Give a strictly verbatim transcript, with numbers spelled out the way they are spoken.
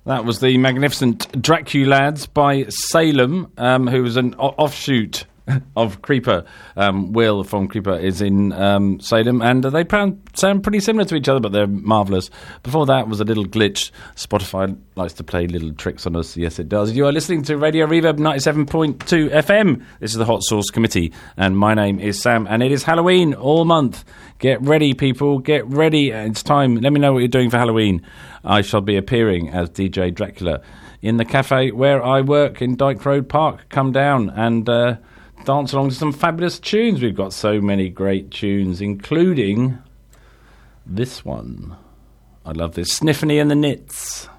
That was the magnificent Draculads by Salem, um, who was an o- offshoot of Creeper. Um, Will from Creeper is in um, Salem, and they sound pretty similar to each other, but they're marvellous. Before that was a little glitch. Spotify likes to play little tricks on us. Yes, it does. You are listening to Radio Reverb ninety-seven point two F M. This is the Hot Sauce Committee, and my name is Sam, and it is Halloween all month. Get ready, people. Get ready. It's time. Let me know what you're doing for Halloween. I shall be appearing as D J Dracula in the cafe where I work in Dyke Road Park. Come down and uh, dance along to some fabulous tunes. We've got so many great tunes, including this one. I love this. Sniffany and the Knits.